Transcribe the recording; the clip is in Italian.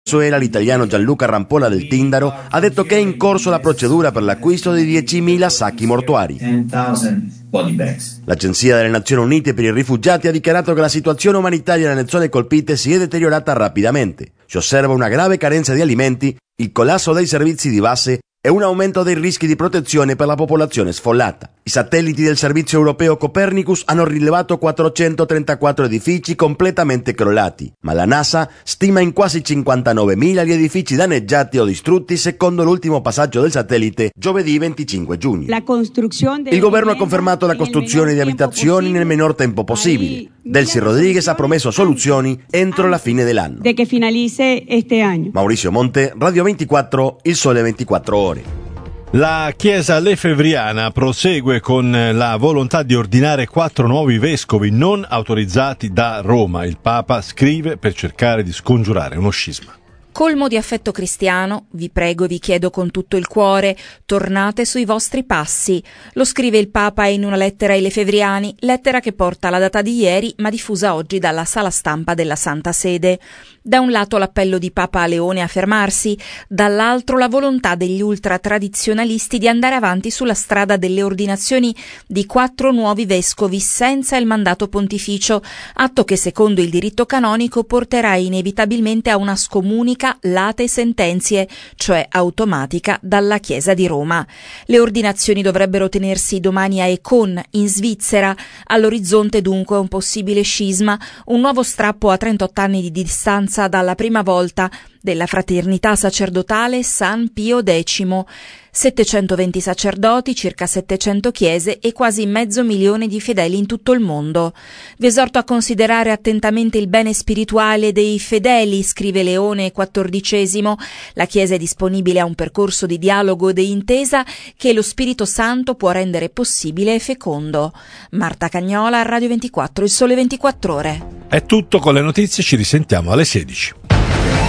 L'italiano Gianluca Rampolla del Tindaro ha detto che è in corso la procedura per l'acquisto di 10.000 sacchi mortuari. L'Agenzia delle Nazioni Unite per i rifugiati ha dichiarato che la situazione umanitaria nelle zone colpite si è deteriorata rapidamente. Si osserva una grave carenza di alimenti, il collasso dei servizi di base e un aumento dei rischi di protezione per la popolazione sfollata. I satelliti del servizio europeo Copernicus hanno rilevato 434 edifici completamente crollati, ma la NASA stima in quasi 59.000 gli edifici danneggiati o distrutti secondo l'ultimo passaggio del satellite giovedì 25 giugno. Il governo ha confermato la costruzione di abitazioni nel minor tempo possibile. Delcy Rodriguez ha promesso soluzioni entro la fine dell'anno. Maurizio Monte, Radio 24, Il Sole 24 Ore. La Chiesa lefebvriana prosegue con la volontà di ordinare 4 nuovi vescovi non autorizzati da Roma. Il Papa scrive per cercare di scongiurare uno scisma. Colmo di affetto cristiano, vi prego e vi chiedo con tutto il cuore, tornate sui vostri passi. Lo scrive il Papa in una lettera ai lefebvriani, lettera che porta la data di ieri ma diffusa oggi dalla sala stampa della Santa Sede. Da un lato l'appello di Papa Leone a fermarsi, dall'altro la volontà degli ultratradizionalisti di andare avanti sulla strada delle ordinazioni di 4 nuovi vescovi senza il mandato pontificio, atto che secondo il diritto canonico porterà inevitabilmente a una scomunica late sentenzie, cioè automatica, dalla Chiesa di Roma. Le ordinazioni dovrebbero tenersi domani a Econ, in Svizzera. All'orizzonte dunque un possibile scisma, un nuovo strappo a 38 anni di distanza dalla prima volta della fraternità sacerdotale San Pio X. 720 sacerdoti, circa 700 chiese e quasi 500.000 di fedeli in tutto il mondo. Vi esorto a considerare attentamente il bene spirituale dei fedeli, scrive Leone XIV. La Chiesa è disponibile a un percorso di dialogo e di intesa che lo Spirito Santo può rendere possibile e fecondo. Marta Cagnola, Radio 24, Il Sole 24 Ore. È tutto con le notizie, ci risentiamo alle 16.